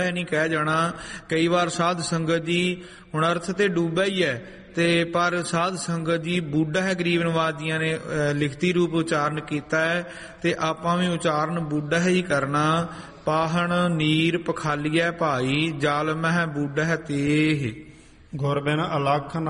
ਨਹੀਂ ਕਹਿ ਜਾਣਾ। ਕਈ ਵਾਰ ਸਾਧ ਸੰਗਤ ਜੀ ਹੁਣ ਅਰਥ ਤੇ ਡੂਬਾ ਹੀ ਹੈ, ਤੇ ਪਰ ਸਾਧ ਸੰਗਤ ਜੀ ਬੂਢਾ ਹੈ ਗਰੀਬ ਨਵਾਜ ਜੀਆਂ ਨੇ ਲਿਖਤੀ ਰੂਪ ਉਚਾਰਨ ਕੀਤਾ ਹੈ, ਤੇ ਆਪਾਂ ਵੀ ਉਚਾਰਨ ਬੂਢਾ ਹੀ ਕਰਨਾ। ਪਾਹਣ ਨੀਰ ਪਖਾਲੀਐ ਭਾਈ, ਜਲ ਮਹਿ ਬੂਢਾ ਤੇਹ। ਗੁਰ ਬਿਨ ਅਲਖ